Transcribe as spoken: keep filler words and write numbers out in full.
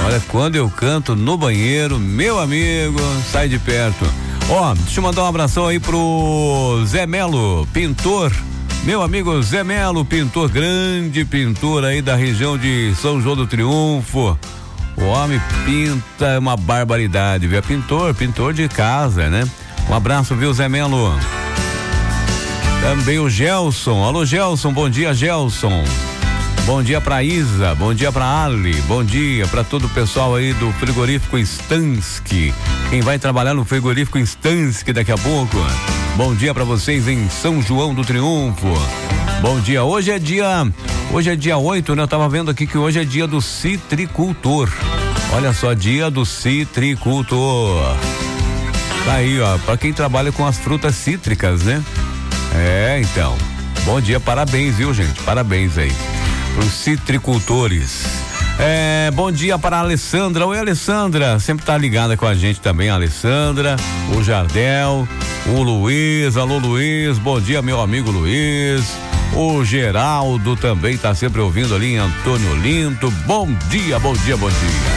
Olha, quando eu canto no banheiro, meu amigo, sai de perto. Ó, deixa eu mandar um abração aí pro Zé Melo, pintor. Meu amigo Zé Melo, pintor, grande pintor aí da região de São João do Triunfo. O homem pinta uma barbaridade, viu? Pintor, pintor de casa, né? Um abraço, viu, Zé Melo? Também o Gelson. Alô, Gelson, bom dia, Gelson. Bom dia pra Isa, bom dia pra Ali, bom dia pra todo o pessoal aí do frigorífico Stansky. Quem vai trabalhar no frigorífico Stansky daqui a pouco. Bom dia pra vocês em São João do Triunfo. Bom dia, hoje é dia, hoje é dia oito, né? Eu tava vendo aqui que hoje é dia do citricultor. Olha só, dia do citricultor. Tá aí, ó, pra quem trabalha com as frutas cítricas, né? É, então. Bom dia, parabéns, viu, gente? Parabéns aí os citricultores. É, bom dia para a Alessandra. Oi, Alessandra, sempre tá ligada com a gente também, a Alessandra, o Jardel, o Luiz. Alô, Luiz, bom dia, meu amigo Luiz. O Geraldo também tá sempre ouvindo ali em Antônio Olinto. Bom dia, bom dia, bom dia.